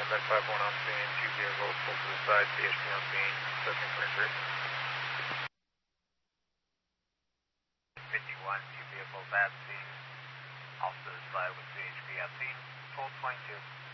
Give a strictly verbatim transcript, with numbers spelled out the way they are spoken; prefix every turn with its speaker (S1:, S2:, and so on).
S1: contact five one on scene, two vehicles, pull to the side, C H P on scene, testing twenty-three.
S2: fifty-one, two vehicles at scene, off to the side with C H P at scene, twelve twenty-two.